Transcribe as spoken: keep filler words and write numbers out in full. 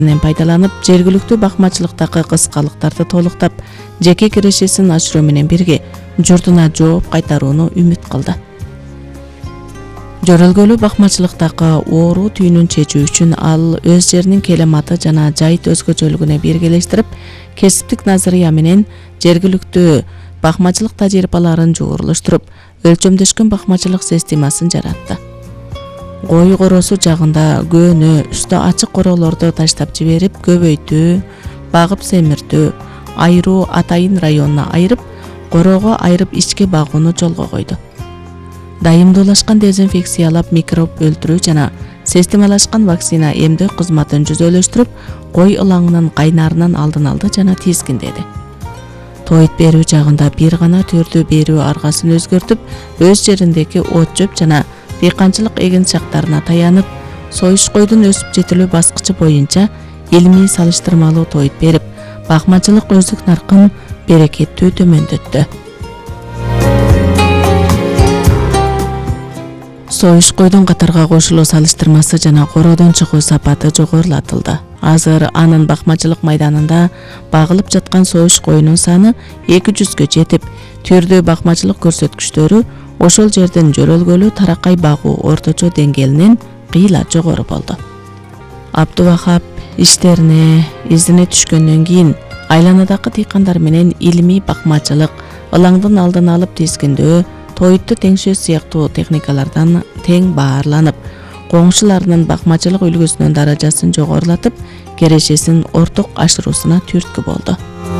пайдаланып, жергиликтүү бакмачылыктагы кыскалыктарды толуктап, жеке кирешесин ашыруу менен бирге журтуна жооп кайтарууну үмүт кылды. Жөрөлгөлүү бакмачылыктагы оору түйүнүн чечүү үчүн ал өз жеринин келематы жана жайыт өзгөчөлүгүнө биргелештирип, кесиптик назарыя менен жергиликтүү бакмачылык тажрыйбаларын жугурлуштуруп, өлчөмдөшкөн бакмачылык системасын жаратты. Кой коросу жагында көөнү, үстү ачык королорду таштап жиберип, көбөйтүү, багып семиртүү, айруу атайын районуна айырып, корого айырып ичке багууну жолго койду. Дайымдуулашкан дезинфекциялап, микроб өлтүрүү жана системалашкан вакцина эмдөө кызматын жүзөлөштүрүп, кой ылаңынын кайнарынан алдын алды жана тизгиндеди. Тоит берүү жагында бир гана түрдүү берүү аргасын өзгөртүп, өз жериндеги от жөп жана дыйканчылык эгин чактарына таянып, союш койдун өсүп жетилүү баскычы боюнча илимий салыштырмалуу тоит берип, бакмачылык өздүк наркын берекеттүү төмөндөттү. Союш койдун катарга кошулуу салыштырмасы жана короодон чыгуу сапаты жогорулатылды. Азыр анын бакмачылык майданында багылып жаткан союш коюнун саны эки жүзгө жетип, түрдүү бакмачылык көрсөткүчтөрү ошол жердин жөрөлгөлүү таракай багуу орточо деңгээлинен кыйла жогору болду. Абдувахап иштерине изине түшкөндөн кийин айланадагы дыйкандар менен илимий бакмачылык, ылаңдын алдын алып тизгиндөө, тойтты теңшөө сыяктуу техникалардан тең баарланып, коңшуларынын бакмачылык үлгүсүнүн даражасын жогорулатып, керешесин орток ашыруусуна түрткү болду.